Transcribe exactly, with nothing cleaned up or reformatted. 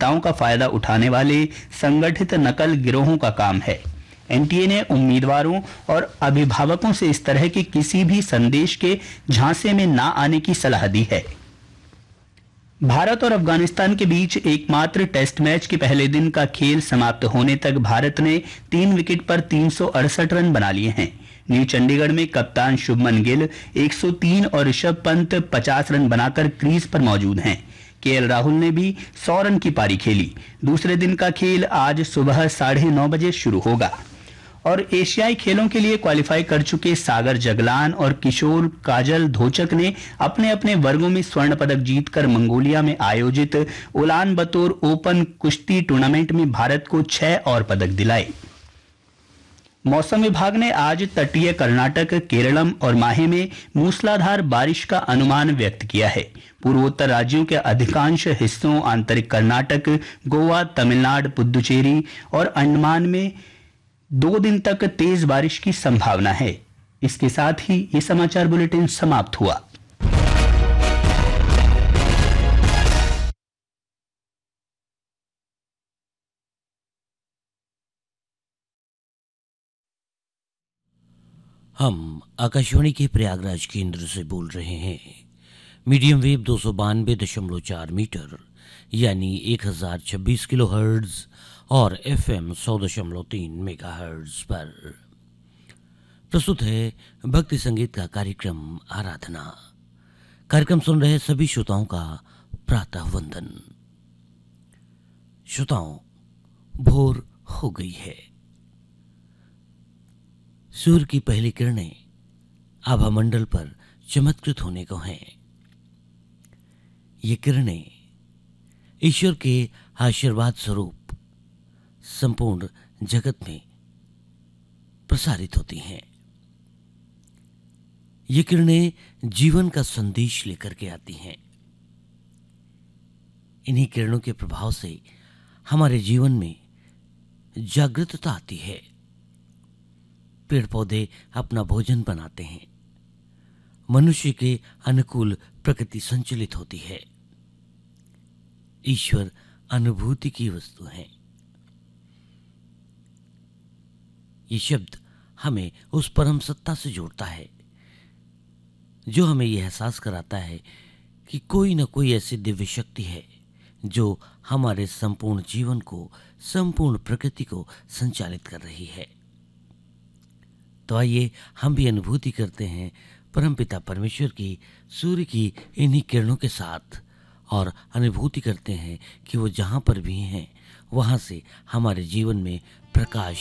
चिंताओं का फायदा उठाने वाले संगठित नकल गिरोहों का काम है। एनटीए ने उम्मीदवारों और अभिभावकों से इस तरह के किसी भी संदेश के झांसे में ना आने की सलाह दी है। भारत और अफगानिस्तान के बीच एकमात्र टेस्ट मैच के पहले दिन का खेल समाप्त होने तक भारत ने तीन विकेट पर तीन सौ अड़सठ रन बना लिए हैं। न्यू चंडीगढ़ में कप्तान शुभमन गिल एक सौ तीन और ऋषभ पंत पचास रन बनाकर क्रीज पर मौजूद हैं। केएल राहुल ने भी सौ रन की पारी खेली। दूसरे दिन का खेल आज सुबह साढ़े नौ बजे शुरू होगा। और एशियाई खेलों के लिए क्वालिफाई कर चुके सागर जगलान और किशोर काजल धोचक ने अपने अपने वर्गों में स्वर्ण पदक जीतकर मंगोलिया में आयोजित उलान बतोर ओपन कुश्ती टूर्नामेंट में भारत को छह और पदक दिलाए। मौसम विभाग ने आज तटीय कर्नाटक, केरलम और माहे में मूसलाधार बारिश का अनुमान व्यक्त किया है। पूर्वोत्तर राज्यों के अधिकांश हिस्सों, आंतरिक कर्नाटक, गोवा, तमिलनाडु, पुदुचेरी और अंडमान में दो दिन तक तेज बारिश की संभावना है। इसके साथ ही ये समाचार बुलेटिन समाप्त हुआ। हम आकाशवाणी के प्रयागराज केंद्र से बोल रहे हैं। मीडियम वेव दो सौ बानवे दशमलव चार मीटर यानी एक हजार छब्बीस किलो हर्ट्ज और एफएम सौ दशमलव तीन मेगा हर्ट्ज पर प्रस्तुत है भक्ति संगीत का कार्यक्रम आराधना। कार्यक्रम सुन रहे सभी श्रोताओं का प्रातः वंदन। श्रोताओं, भोर हो गई है। सूर्य की पहली किरणें आभामंडल पर चमत्कृत होने को हैं। ये किरणें ईश्वर के आशीर्वाद स्वरूप संपूर्ण जगत में प्रसारित होती हैं। ये किरणें जीवन का संदेश लेकर के आती हैं। इन्हीं किरणों के प्रभाव से हमारे जीवन में जागृतता आती है। पेड़ पौधे अपना भोजन बनाते हैं। मनुष्य के अनुकूल प्रकृति संचलित होती है। ईश्वर अनुभूति की वस्तु है। ये शब्द हमें उस परम सत्ता से जोड़ता है जो हमें यह एहसास कराता है कि कोई न कोई ऐसी दिव्य शक्ति है जो हमारे संपूर्ण जीवन को, संपूर्ण प्रकृति को संचालित कर रही है। तो आइए हम भी अनुभूति करते हैं परमपिता परमेश्वर की, सूर्य की इन्हीं किरणों के साथ, और अनुभूति करते हैं कि वो जहाँ पर भी हैं वहाँ से हमारे जीवन में प्रकाश